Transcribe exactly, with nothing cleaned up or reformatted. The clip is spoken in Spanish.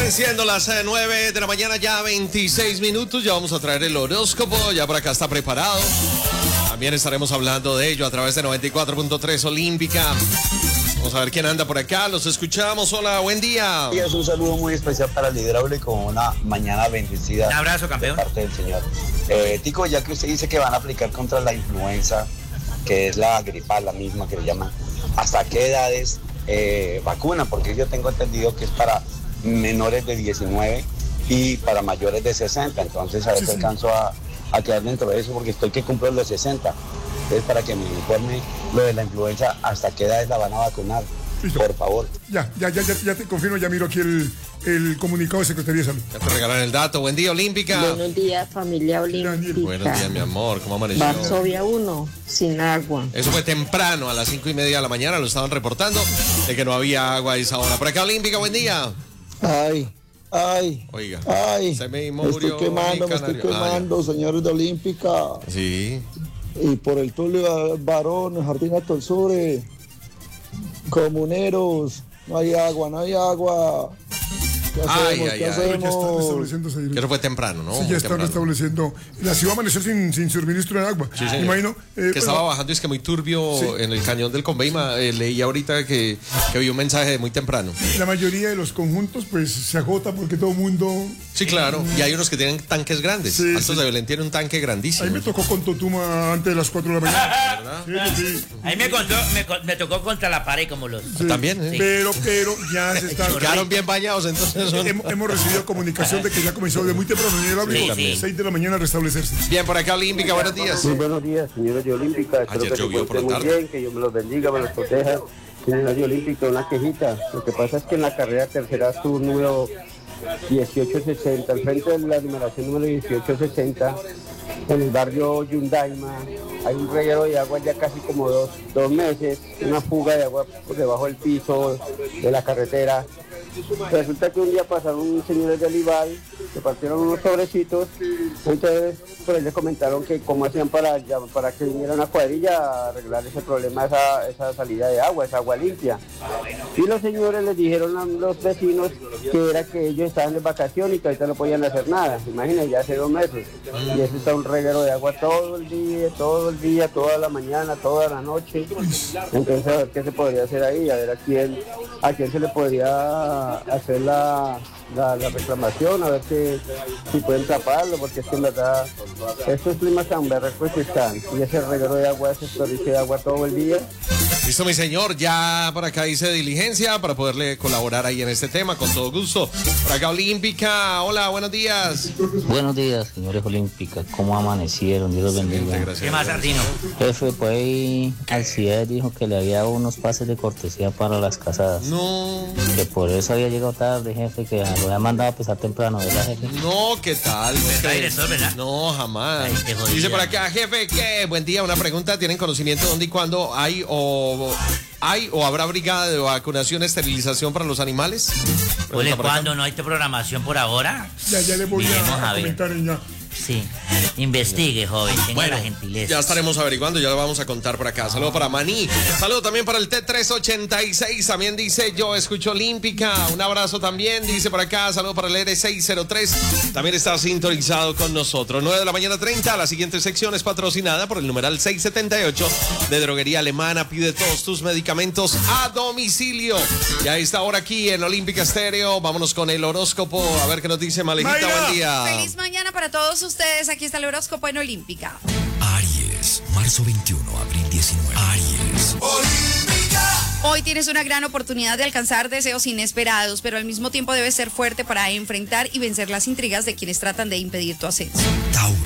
Siendo las eh, nueve de la mañana, ya veintiséis minutos, ya vamos a traer el horóscopo, ya por acá está preparado. También estaremos hablando de ello a través de noventa y cuatro punto tres Olímpica. Vamos a ver quién anda por acá, los escuchamos. Hola, buen día. Y es un saludo muy especial para el hidráulico, una mañana bendecida. Un abrazo, campeón. De parte del Señor. Eh, Tico, ya que usted dice que van a aplicar contra la influenza, que es la gripa, la misma que le llaman, ¿hasta qué edades eh, vacunan? Porque yo tengo entendido que es para menores de diecinueve y para mayores de sesenta, entonces a ver si sí, sí. alcanzo a, a quedar dentro de eso porque estoy que cumplo los sesenta. Entonces, para que me informe lo de la influenza, ¿hasta qué edades la van a vacunar? Listo. Por favor. Ya, ya, ya, ya, ya te confirmo, ya miro aquí el, el comunicado de Secretaría de Salud. Ya te regalan el dato. Buen día, Olímpica. Buenos días, familia Olímpica. Buenos días, mi amor. ¿Cómo amaneció? Varsovia uno, sin agua. Eso fue temprano, a las cinco y media de la mañana, lo estaban reportando, de que no había agua a esa hora. Por acá, Olímpica, buen día. Ay, ay, Oiga, ay, se me me estoy quemando, me estoy quemando, ah, señores de Olímpica. Sí. Y por el Tulio Barón, Jardín Alto Sur, comuneros, no hay agua, no hay agua. ¿Qué hacemos? Ay, ay, ¿Qué ay. hacemos? Ya están restableciéndose ahí. Que eso fue temprano, ¿no? Sí, ya Muy están temprano. restableciendo. La ciudad va a amanecer sin, sin suministro de agua. Sí, señor. Imagino. Eh, que estaba bajando, es que muy turbio sí. en el cañón del Conveima. Eh, leí ahorita que, que vi un mensaje de muy temprano. La mayoría de los conjuntos, pues, se agota porque todo el mundo. Sí, claro. Y hay unos que tienen tanques grandes. Sí, Altos sí. de Belén tiene un tanque grandísimo. Ahí me tocó con Totuma antes de las cuatro de la mañana. ¿Verdad? Sí, sí. Ahí me, contó, me, me tocó contra la pared como los. Sí. También, ¿eh? Pero, pero ya se están. Quedaron bien bañados, entonces. Son... Hemos, hemos recibido comunicación de que ya comenzó de muy temprano en el abrigo, sí, sí. seis de la mañana a restablecerse. Bien, por acá Olímpica, buenos días. Muy buenos días, señores de Olímpica. Espero Ayer que se encuentren muy bien, que Dios me los bendiga, me los proteja. Señores de Olímpica, una quejita. Lo que pasa es que en la carrera tercera sur número dieciocho sesenta, al frente de la numeración número dieciocho sesenta, en el barrio Yundaima, hay un reguero de agua ya casi como dos, dos meses, una fuga de agua por debajo del piso de la carretera. Resulta que un día pasaron señores del Ival, que partieron unos sobrecitos, entonces por ahí les comentaron que cómo hacían para, para que viniera una cuadrilla a arreglar ese problema, esa, esa salida de agua, esa agua limpia. Y los señores les dijeron a los vecinos que era que ellos estaban de vacaciones y que ahorita no podían hacer nada, imagínense, ya hace dos meses. Y eso está un reguero de agua todo el día, todo el día, toda la mañana, toda la noche. Entonces a ver qué se podría hacer ahí, a ver a quién, a quién se le podría hacer la, la, la reclamación, a ver que, si pueden taparlo, porque es que en verdad estos climas tan berrecos que están, y ese reguero de agua, ese desperdicicio de agua todo el día. Listo, mi señor, ya por acá hice diligencia para poderle colaborar ahí en este tema, con todo gusto. Por acá Olímpica, hola, buenos días. Buenos días, señores Olímpica, ¿cómo amanecieron? Dios los bendiga. ¿Qué más, Ardino? Jefe, pues ahí Alcides dijo que le había dado unos pases de cortesía para las casadas. No. Que por eso había llegado tarde, jefe, que lo había mandado a pesar temprano, ¿verdad, jefe? No, ¿qué tal? ¿Verdad, eso, verdad? No, jamás. Ay, qué jodida. Dice por acá, jefe, ¿qué? Buen día, una pregunta, ¿tienen conocimiento de dónde y cuándo hay o hay o habrá brigada de vacunación, esterilización para los animales? Ole, ¿cuándo no hay programación por ahora? Ya, ya le voy Miremos a, a ver. comentar ya. Sí, investigue, joven, tenga Bueno, la gentileza. ya estaremos averiguando, ya lo vamos a contar por acá. Saludo para Maní, saludo también para el T tres ochenta y seis, también dice yo escucho Olímpica, un abrazo también, dice por acá, saludo para el R seiscientos tres, también está sintonizado con nosotros. nueve de la mañana treinta, la siguiente sección es patrocinada por el numeral seiscientos setenta y ocho de Droguería Alemana, pide todos tus medicamentos a domicilio. Y a esta hora aquí en Olímpica Estéreo, vámonos con el horóscopo, a ver qué nos dice Malejita, Mayra. Buen día. Feliz mañana para todos ustedes, aquí está el horóscopo en Olímpica. Aries, marzo veintiuno, abril diecinueve. Aries. Hoy tienes una gran oportunidad de alcanzar deseos inesperados, pero al mismo tiempo debes ser fuerte para enfrentar y vencer las intrigas de quienes tratan de impedir tu ascenso. Tauro,